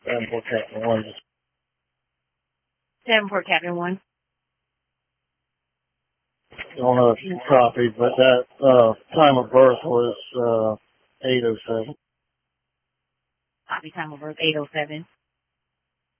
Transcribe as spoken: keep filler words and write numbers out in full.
Davenport Captain one. Davenport Captain one. I don't know if you copied, but that uh, time of birth was uh, eight oh seven. Copy time of birth eight oh seven.